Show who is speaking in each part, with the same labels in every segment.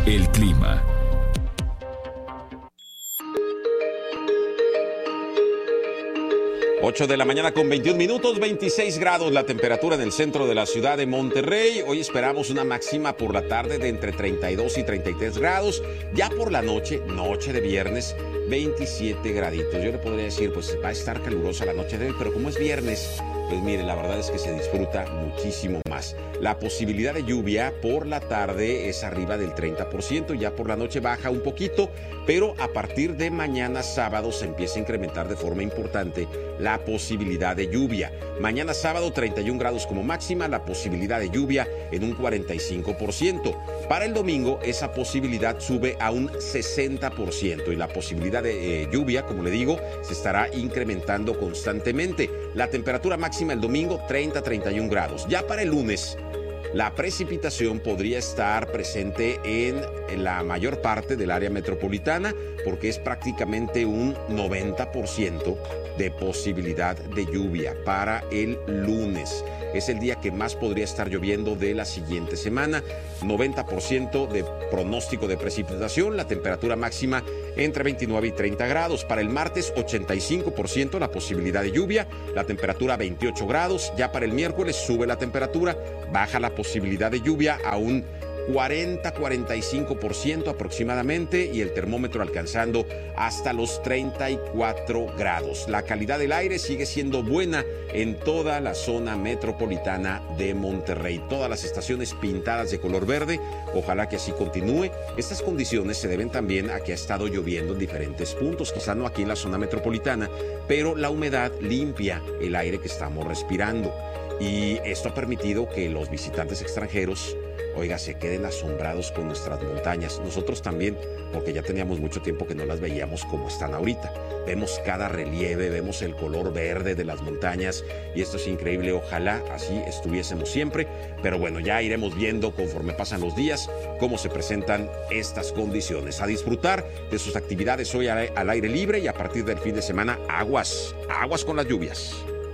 Speaker 1: El clima.
Speaker 2: Ocho de la mañana con 21 minutos, 26 grados la temperatura en el centro de la ciudad de Monterrey. Hoy esperamos una máxima por la tarde de entre 32 y 33 grados. Ya por la noche, noche de viernes, 27 graditos. Yo le podría decir, pues va a estar calurosa la noche de hoy, pero como es viernes, pues mire, la verdad es que se disfruta muchísimo más. La posibilidad de lluvia por la tarde es arriba del 30%, ya por la noche baja un poquito, pero a partir de mañana sábado se empieza a incrementar de forma importante la posibilidad de lluvia. Mañana sábado 31 grados como máxima, la posibilidad de lluvia en un 45%. Para el domingo esa posibilidad sube a un 60% y la posibilidad de lluvia, como le digo, se estará incrementando constantemente. La temperatura máxima el domingo 30-31 grados. Ya para el lunes, la precipitación podría estar presente en la mayor parte del área metropolitana porque es prácticamente un 90% de posibilidad de lluvia para el lunes. Es el día que más podría estar lloviendo de la siguiente semana. 90% de pronóstico de precipitación, la temperatura máxima entre 29 y 30 grados. Para el martes, 85% la posibilidad de lluvia, la temperatura 28 grados. Ya para el miércoles sube la temperatura, baja la posibilidad de lluvia a un 40-45% aproximadamente y el termómetro alcanzando hasta los 34 grados. La calidad del aire sigue siendo buena en toda la zona metropolitana de Monterrey. Todas las estaciones pintadas de color verde, ojalá que así continúe. Estas condiciones se deben también a que ha estado lloviendo en diferentes puntos, quizá no aquí en la zona metropolitana, pero la humedad limpia el aire que estamos respirando. Y esto ha permitido que los visitantes extranjeros, oiga, se queden asombrados con nuestras montañas. Nosotros también, porque ya teníamos mucho tiempo que no las veíamos como están ahorita. Vemos cada relieve, vemos el color verde de las montañas y esto es increíble. Ojalá así estuviésemos siempre. Pero bueno, ya iremos viendo conforme pasan los días cómo se presentan estas condiciones. A disfrutar de sus actividades hoy al aire libre y a partir del fin de semana, aguas con las lluvias.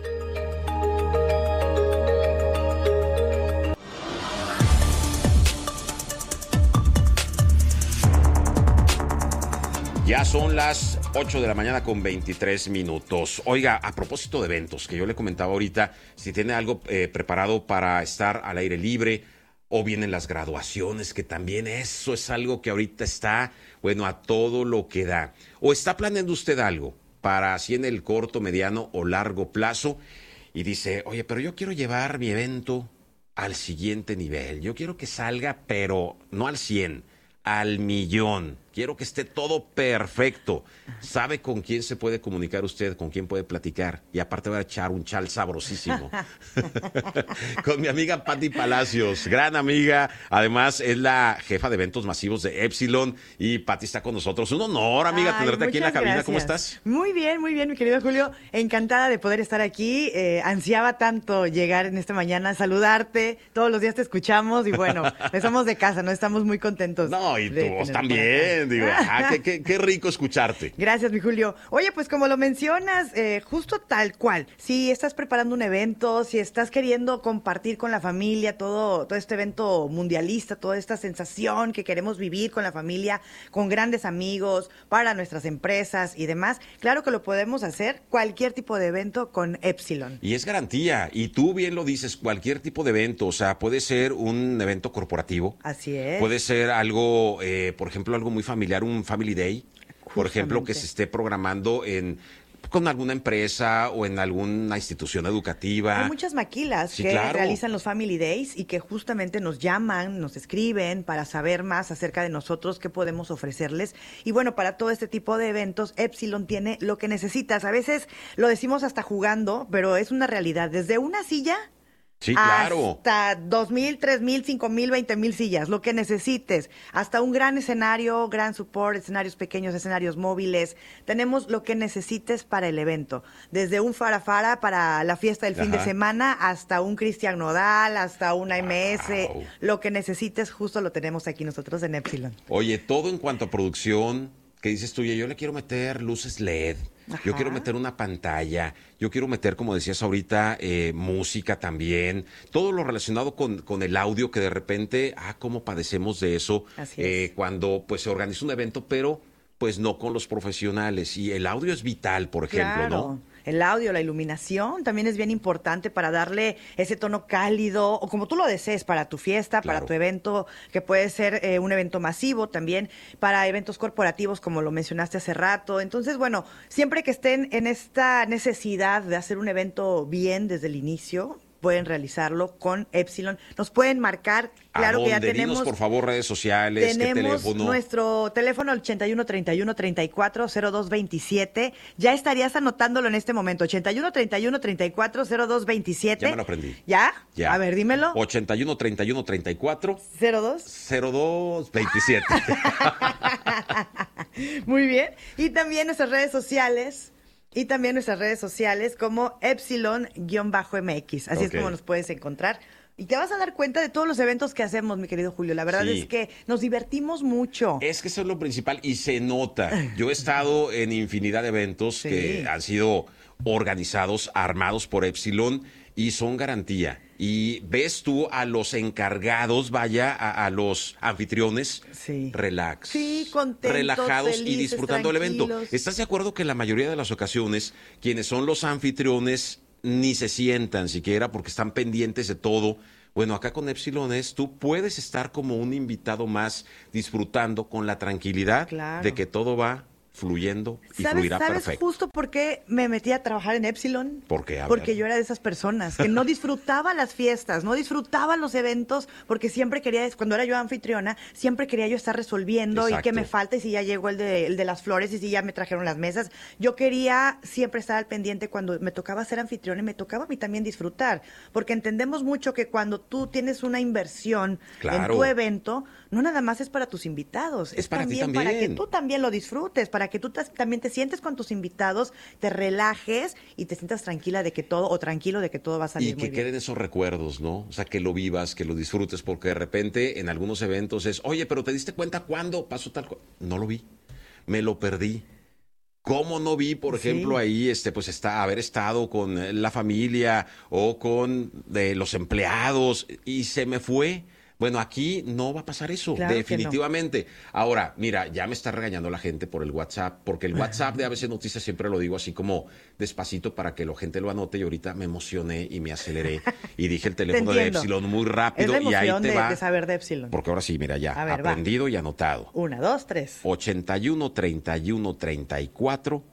Speaker 2: Ya son las 8 de la mañana con 23 minutos. Oiga, a propósito de eventos, que yo le comentaba ahorita, si tiene algo preparado para estar al aire libre, o vienen las graduaciones, que también eso es algo que ahorita está, bueno, a todo lo que da. O está planeando usted algo para así en el corto, mediano o largo plazo, y dice, oye, pero yo quiero llevar mi evento al siguiente nivel. Yo quiero que salga, pero no al 100, al millón. Quiero que esté todo perfecto. ¿Sabe con quién se puede comunicar usted? ¿Con quién puede platicar? Y aparte va a echar un chal sabrosísimo. Con mi amiga Pati Palacios, gran amiga. Además, es la jefa de eventos masivos de Epsilon. Y Pati está con nosotros. Un honor, amiga, tenerte aquí en la cabina.
Speaker 3: Gracias.
Speaker 2: ¿Cómo estás?
Speaker 3: Muy bien, mi querido Julio. Encantada de poder estar aquí. Ansiaba tanto llegar en esta mañana, saludarte. Todos los días te escuchamos y bueno, somos de casa, ¿no? Estamos muy contentos.
Speaker 2: No, y tú vos también. Digo, qué rico escucharte.
Speaker 3: Gracias, mi Julio. Oye, pues como lo mencionas, justo tal cual. Si estás preparando un evento, si estás queriendo compartir con la familia todo este evento mundialista, toda esta sensación que queremos vivir con la familia, con grandes amigos, para nuestras empresas y demás, claro que lo podemos hacer cualquier tipo de evento con Epsilon.
Speaker 2: Y es garantía. Y tú bien lo dices, cualquier tipo de evento. O sea, puede ser un evento corporativo.
Speaker 3: Así es.
Speaker 2: Puede ser algo, por ejemplo, algo muy familiar, un Family Day, por ejemplo, que se esté programando con alguna empresa o en alguna institución educativa.
Speaker 3: Hay muchas maquilas
Speaker 2: sí,
Speaker 3: que
Speaker 2: claro.
Speaker 3: realizan los Family Days y que justamente nos llaman, nos escriben para saber más acerca de nosotros, qué podemos ofrecerles. Y bueno, para todo este tipo de eventos, Epsilon tiene lo que necesitas. A veces lo decimos hasta jugando, pero es una realidad. Desde una silla
Speaker 2: Sí, claro.
Speaker 3: hasta 2,000, 3,000, 5,000, 20,000 sillas, lo que necesites. Hasta un gran escenario, gran support, escenarios pequeños, escenarios móviles. Tenemos lo que necesites para el evento. Desde un farafara para la fiesta del fin de semana, hasta un Cristian Nodal, hasta una MS.
Speaker 2: Wow.
Speaker 3: Lo que necesites justo lo tenemos aquí nosotros en Epsilon.
Speaker 2: Oye, todo en cuanto a producción, que dices tú, yo le quiero meter luces LED, yo
Speaker 3: Ajá.
Speaker 2: quiero meter una pantalla, yo quiero meter, como decías ahorita, música también, todo lo relacionado con el audio que de repente, cómo padecemos de eso
Speaker 3: Así es.
Speaker 2: cuando pues se organiza un evento, pero pues no con los profesionales. Y el audio es vital, por ejemplo,
Speaker 3: Claro.
Speaker 2: ¿no?
Speaker 3: El audio, la iluminación también es bien importante para darle ese tono cálido o como tú lo desees para tu fiesta,
Speaker 2: Claro.
Speaker 3: para tu evento, que puede ser un evento masivo también, para eventos corporativos como lo mencionaste hace rato. Entonces, bueno, siempre que estén en esta necesidad de hacer un evento bien desde el inicio, pueden realizarlo con Epsilon. Nos pueden marcar, claro
Speaker 2: ¿A
Speaker 3: que ya
Speaker 2: dónde?
Speaker 3: tenemos...
Speaker 2: Dinos, por favor, redes sociales, qué
Speaker 3: Tenemos
Speaker 2: teléfono.
Speaker 3: nuestro teléfono, el 81 31 34 02 27. Ya estarías anotándolo en este momento. 81 31 34 02 27.
Speaker 2: Ya me lo aprendí.
Speaker 3: ¿Ya?
Speaker 2: Ya.
Speaker 3: A ver, dímelo.
Speaker 2: 81 31 34
Speaker 3: 02.
Speaker 2: 02 27.
Speaker 3: Muy bien. Y también nuestras redes sociales. Y también nuestras redes sociales como Epsilon-MX. Así es
Speaker 2: Ok.
Speaker 3: como nos puedes encontrar. Y te vas a dar cuenta de todos los eventos que hacemos, mi querido Julio. La verdad
Speaker 2: Sí.
Speaker 3: es que nos divertimos mucho.
Speaker 2: Es que eso es lo principal y se nota. Yo he estado en infinidad de eventos
Speaker 3: Sí.
Speaker 2: que han sido organizados, armados por Epsilon y son garantía. Y ves tú a los encargados, vaya, a los anfitriones,
Speaker 3: Sí.
Speaker 2: relax,
Speaker 3: Sí, contentos,
Speaker 2: relajados y
Speaker 3: felices,
Speaker 2: disfrutando del evento.
Speaker 3: tranquilos.
Speaker 2: ¿Estás de acuerdo que en la mayoría de las ocasiones quienes son los anfitriones ni se sientan siquiera porque están pendientes de todo? Bueno, acá con Epsilon tú puedes estar como un invitado más disfrutando con la tranquilidad
Speaker 3: Claro.
Speaker 2: de que todo va fluyendo y
Speaker 3: ¿Sabes,
Speaker 2: fluirá
Speaker 3: sabes
Speaker 2: perfecto.
Speaker 3: justo por qué me metí a trabajar en Epsilon?
Speaker 2: ¿Por qué? A
Speaker 3: Porque
Speaker 2: ver.
Speaker 3: yo era de esas personas que no disfrutaba las fiestas, no disfrutaba los eventos, porque siempre quería, cuando era yo anfitriona, siempre quería yo estar resolviendo y
Speaker 2: Exacto.
Speaker 3: qué me falta y si ya llegó el de las flores y si ya me trajeron las mesas. Yo quería siempre estar al pendiente cuando me tocaba ser anfitriona y me tocaba a mí también disfrutar, porque entendemos mucho que cuando tú tienes una inversión
Speaker 2: Claro.
Speaker 3: en tu evento, no nada más es para tus invitados,
Speaker 2: Es para ti
Speaker 3: también para que
Speaker 2: también.
Speaker 3: tú también lo disfrutes, para que tú también te sientes con tus invitados, te relajes y te sientas tranquila de que todo, o tranquilo de que todo va a salir
Speaker 2: Y
Speaker 3: muy
Speaker 2: que
Speaker 3: bien.
Speaker 2: queden esos recuerdos, ¿no? O sea, que lo vivas, que lo disfrutes, porque de repente en algunos eventos es, oye, pero ¿te diste cuenta cuándo pasó tal cosa? No lo vi, me lo perdí. ¿Cómo no vi, por
Speaker 3: Sí.
Speaker 2: ejemplo, ahí, pues haber estado con la familia o con los empleados y se me fue? Bueno, aquí no va a pasar eso,
Speaker 3: Claro que
Speaker 2: definitivamente. Ahora, mira, ya me está regañando la gente por el WhatsApp, porque el WhatsApp de ABC Noticias siempre lo digo así como despacito para que la gente lo anote y ahorita me emocioné y me aceleré y dije el teléfono de
Speaker 3: entiendo.
Speaker 2: Epsilon muy
Speaker 3: Es
Speaker 2: rápido
Speaker 3: la
Speaker 2: y ahí
Speaker 3: emoción
Speaker 2: te va.
Speaker 3: de saber de Epsilon.
Speaker 2: Porque ahora sí, mira, ya,
Speaker 3: A ver, va.
Speaker 2: aprendido y anotado.
Speaker 3: 1, 2, 3.
Speaker 2: 81 31 34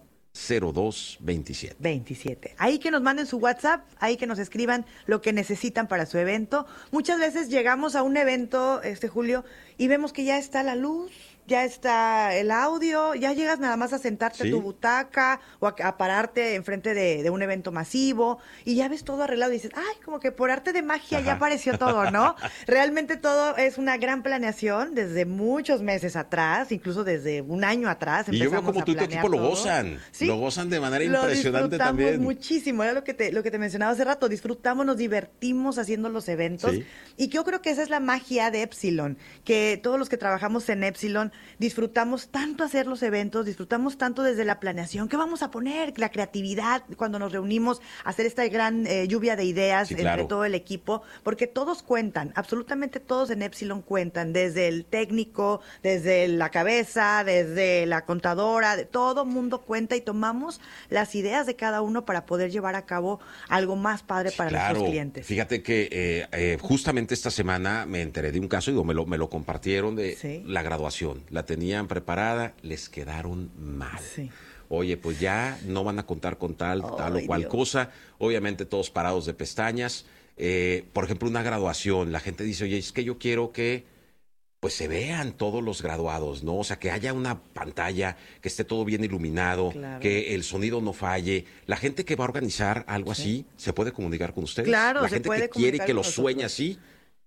Speaker 2: 02 27.
Speaker 3: 27. Ahí que nos manden su WhatsApp, ahí que nos escriban lo que necesitan para su evento. Muchas veces llegamos a un evento, Julio, y vemos que ya está la luz, ya está el audio, ya llegas nada más a sentarte
Speaker 2: Sí.
Speaker 3: a tu butaca o a pararte enfrente de un evento masivo y ya ves todo arreglado y dices, ay, como que por arte de magia ya
Speaker 2: Ajá.
Speaker 3: apareció todo, ¿no? Realmente todo es una gran planeación desde muchos meses atrás, incluso desde un año atrás.
Speaker 2: Y yo veo
Speaker 3: empezamos
Speaker 2: como
Speaker 3: a
Speaker 2: tú y tu
Speaker 3: planear
Speaker 2: equipo lo
Speaker 3: todo.
Speaker 2: gozan.
Speaker 3: Sí.
Speaker 2: Lo gozan de manera
Speaker 3: Lo
Speaker 2: impresionante
Speaker 3: disfrutamos
Speaker 2: también.
Speaker 3: muchísimo, era lo que te mencionaba hace rato, disfrutamos, nos divertimos haciendo los eventos
Speaker 2: Sí.
Speaker 3: y yo creo que esa es la magia de Epsilon, que todos los que trabajamos en Epsilon disfrutamos tanto hacer los eventos, disfrutamos tanto desde la planeación, qué vamos a poner, la creatividad, cuando nos reunimos, hacer esta gran lluvia de ideas
Speaker 2: Sí,
Speaker 3: entre
Speaker 2: claro.
Speaker 3: todo el equipo, porque todos cuentan, absolutamente todos en Epsilon cuentan, desde el técnico, desde la cabeza, desde la contadora, de todo mundo cuenta y tomamos las ideas de cada uno para poder llevar a cabo algo más padre para
Speaker 2: Claro,
Speaker 3: nuestros clientes.
Speaker 2: fíjate que justamente esta semana me enteré de un caso, digo, me lo compartieron de
Speaker 3: Sí.
Speaker 2: la graduación. La tenían preparada, les quedaron mal.
Speaker 3: Sí.
Speaker 2: Oye, pues ya no van a contar con tal o
Speaker 3: Ay,
Speaker 2: cual
Speaker 3: Dios.
Speaker 2: cosa. Obviamente todos parados de pestañas. Por ejemplo, una graduación. La gente dice, oye, es que yo quiero que pues se vean todos los graduados, ¿no? O sea, que haya una pantalla, que esté todo bien iluminado,
Speaker 3: Claro.
Speaker 2: que el sonido no falle. La gente que va a organizar algo así, ¿se puede comunicar con ustedes?
Speaker 3: Claro,
Speaker 2: La
Speaker 3: se
Speaker 2: gente
Speaker 3: puede
Speaker 2: que quiere
Speaker 3: comunicar
Speaker 2: que lo
Speaker 3: con
Speaker 2: sueñe
Speaker 3: nosotros.
Speaker 2: así,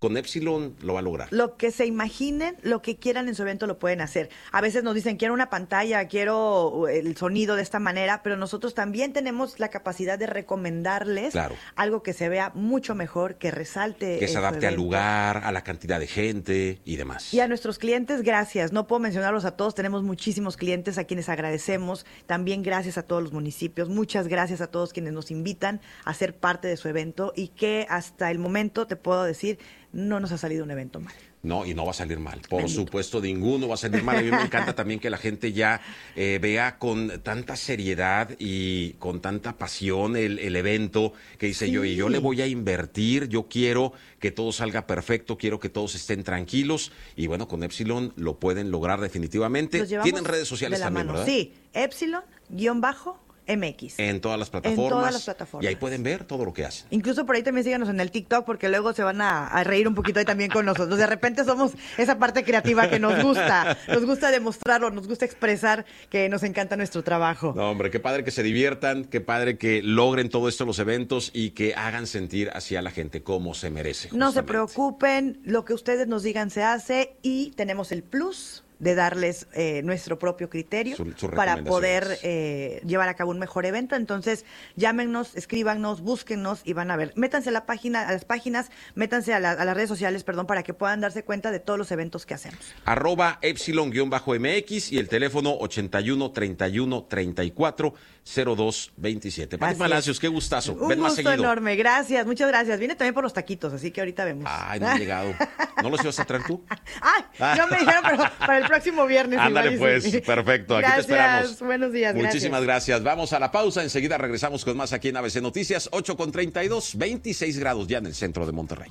Speaker 2: con Epsilon lo va a lograr.
Speaker 3: Lo que se imaginen, lo que quieran en su evento lo pueden hacer. A veces nos dicen, quiero una pantalla, quiero el sonido de esta manera, pero nosotros también tenemos la capacidad de recomendarles algo que se vea mucho mejor, que resalte.
Speaker 2: Que se adapte al lugar, a la cantidad de gente y demás.
Speaker 3: Y a nuestros clientes, gracias. No puedo mencionarlos a todos, tenemos muchísimos clientes a quienes agradecemos. También gracias a todos los municipios. Muchas gracias a todos quienes nos invitan a ser parte de su evento y que hasta el momento te puedo decir, no nos ha salido un evento mal.
Speaker 2: No, y no va a salir mal. Por supuesto, ninguno va a salir mal. A mí me encanta también que la gente ya vea con tanta seriedad y con tanta pasión el evento, que dice yo le voy a invertir, yo quiero que todo salga perfecto, quiero que todos estén tranquilos. Y bueno, con Epsilon lo pueden lograr definitivamente. Tienen redes sociales también, ¿verdad?
Speaker 3: Sí, Epsilon-MX.
Speaker 2: En todas las plataformas.
Speaker 3: En todas las plataformas.
Speaker 2: Y ahí pueden ver todo lo que hacen.
Speaker 3: Incluso por ahí también síganos en el TikTok, porque luego se van a reír un poquito ahí también con nosotros. De repente somos esa parte creativa que nos gusta. Nos gusta demostrarlo, nos gusta expresar que nos encanta nuestro trabajo.
Speaker 2: No, hombre, qué padre que se diviertan, qué padre que logren todo esto los eventos y que hagan sentir así a la gente como se merece.
Speaker 3: No se preocupen, lo que ustedes nos digan se hace y tenemos el plus de darles nuestro propio criterio para poder llevar a cabo un mejor evento. Entonces, llámenos, escríbanos, búsquennos y van a ver. Métanse a la página, a las páginas, métanse a las redes sociales, para que puedan darse cuenta de todos los eventos que hacemos.
Speaker 2: @Epsilon_MX y el teléfono 81 31 34 02 27. Pati Palacios, qué gustazo.
Speaker 3: Un gusto enorme, gracias, muchas gracias. Viene también por los taquitos, así que ahorita vemos.
Speaker 2: Ay, no han llegado. ¿No los ibas a traer tú?
Speaker 3: Ay, no me dijeron, pero para el próximo viernes.
Speaker 2: Ándale pues, perfecto, aquí
Speaker 3: gracias,
Speaker 2: te esperamos.
Speaker 3: Buenos días,
Speaker 2: muchísimas gracias. Vamos a la pausa, enseguida regresamos con más aquí en ABC Noticias, 8:32, 26 grados ya en el centro de Monterrey.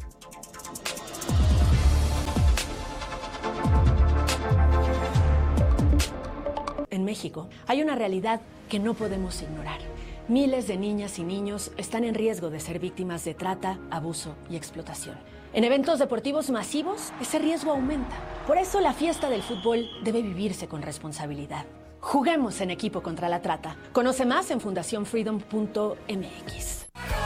Speaker 1: En México hay una realidad que no podemos ignorar. Miles de niñas y niños están en riesgo de ser víctimas de trata, abuso y explotación. En eventos deportivos masivos, ese riesgo aumenta. Por eso la fiesta del fútbol debe vivirse con responsabilidad. Juguemos en equipo contra la trata. Conoce más en fundacionfreedom.mx.